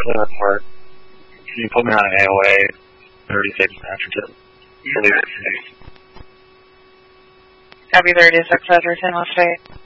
report. Can you put me on an AOA 36 Atherton? Copy 36 Atherton, let's say.